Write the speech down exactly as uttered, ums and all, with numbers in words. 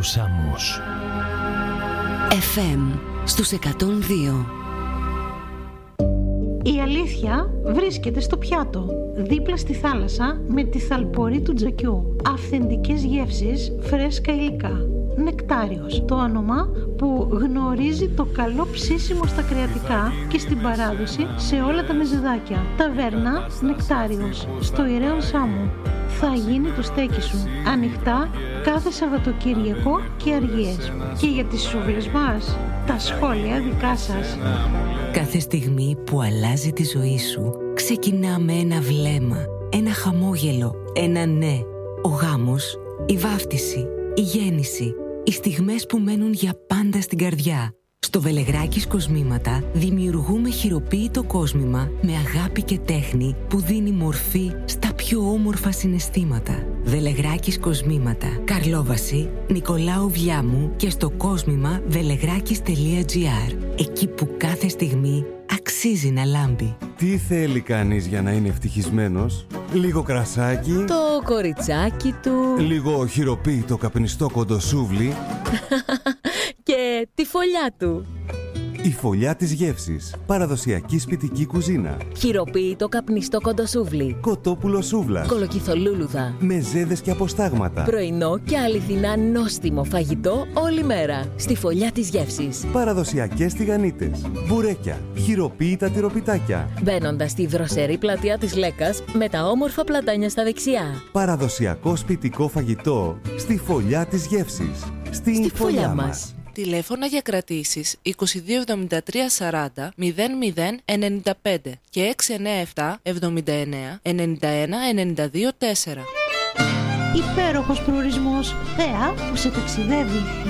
ωραίους άμμους. εφ εμ στους εκατόν δύο. Η αλήθεια βρίσκεται στο πιάτο, δίπλα στη θάλασσα με τη θαλπορή του τζακιού. Αυθεντικές γεύσεις, φρέσκα υλικά. Νεκτάριος, το όνομα που γνωρίζει το καλό ψήσιμο στα κρεατικά και στην παράδοση σε όλα τα μεζεδάκια. Ταβέρνα Νεκτάριος, στο Ιεραίο Σάμου. Θα γίνει το στέκι σου, ανοιχτά κάθε Σαββατοκύριακο και αργίες. Και για τις σούβλες μας, τα σχόλια δικά σας. Κάθε στιγμή που αλλάζει τη ζωή σου, ξεκινά με ένα βλέμμα, ένα χαμόγελο, ένα ναι. Ο γάμος, η βάφτιση, η γέννηση, οι στιγμές που μένουν για πάντα στην καρδιά. Στο Βελεγράκης Κοσμήματα δημιουργούμε χειροποίητο κόσμημα με αγάπη και τέχνη που δίνει μορφή στα πιο όμορφα συναισθήματα. Βελεγράκης Κοσμήματα, Καρλόβαση, Νικολάου Βιάμου και στο κόσμημα βελεγράκης τελεία τζι άρ. Εκεί που κάθε στιγμή αξίζει να λάμπει. Τι θέλει κανείς για να είναι ευτυχισμένος? Λίγο κρασάκι, το κοριτσάκι του, λίγο χειροποίητο καπνιστό κοντοσούβλι και τη φωλιά του. Η φωλιά της γεύσης. Παραδοσιακή σπιτική κουζίνα. Χειροποίητο καπνιστό κοντοσούβλι. Κοτόπουλο σούβλα. Κολοκυθολούλουδα. Μεζέδες και αποστάγματα. Πρωινό και αληθινά νόστιμο φαγητό όλη μέρα. Στη φωλιά της γεύσης. Παραδοσιακές τηγανίτες. Μπουρέκια. Χειροποίητα τυροπιτάκια. Μπαίνοντας στη δροσερή πλατεία της Λέκας με τα όμορφα πλατάνια στα δεξιά. Παραδοσιακό σπιτικό φαγητό. Στη φωλιά της γεύσης. Στη, στη φωλιά, φωλιά μας. μας. Τηλέφωνα για κρατήσεις είκοσι δύο εβδομήντα τρία σαράντα μηδέν μηδέν ενενήντα πέντε και έξι εννιά επτά εβδομήντα εννιά ενενήντα ένα ενενήντα δύο τέσσερα. Υπέροχος προορισμός, θέα που σε ταξιδεύει.